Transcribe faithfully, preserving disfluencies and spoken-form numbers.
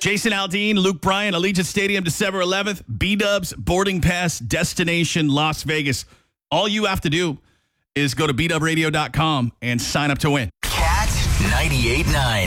Jason Aldean, Luke Bryan, Allegiant Stadium, December eleventh. B-Dubs, boarding pass, destination, Las Vegas. All you have to do is go to b dub radio dot com and sign up to win. Cat ninety-eight point nine.